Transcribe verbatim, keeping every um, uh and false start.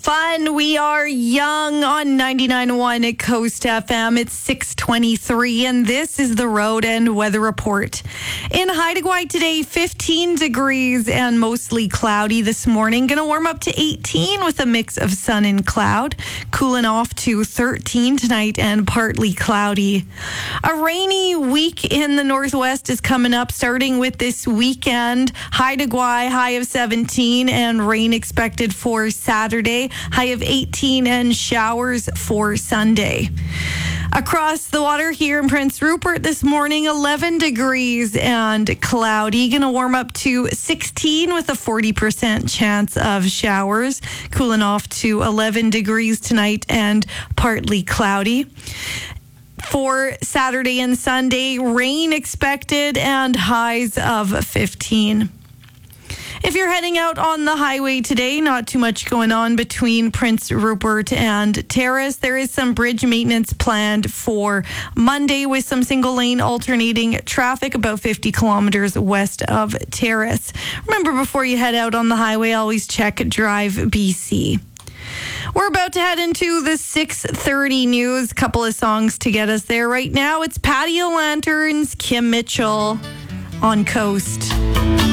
fun. We are young on ninety-nine point one at Coast F M. It's six twenty-three, and this is the Road and Weather Report. In Haida Gwaii today, fifteen degrees and mostly cloudy this morning. Going to warm up to eighteen with a mix of sun and cloud. Cooling off to thirteen tonight and partly cloudy. A rainy week in the northwest is coming up, starting with this weekend. Haida Gwaii, high of seventeen, and rain expected for Saturday. High of eighteen and showers for Sunday. Across the water here in Prince Rupert this morning, eleven degrees and cloudy. Going to warm up to sixteen with a forty percent chance of showers. Cooling off to eleven degrees tonight and partly cloudy. For Saturday and Sunday, rain expected and highs of fifteen. If you're heading out on the highway today, not too much going on between Prince Rupert and Terrace. There is some bridge maintenance planned for Monday with some single lane alternating traffic about fifty kilometers west of Terrace. Remember, before you head out on the highway, always check Drive B C. We're about to head into the six thirty news. Couple of songs to get us there. Right now, it's Patio Lanterns, Kim Mitchell on Coast.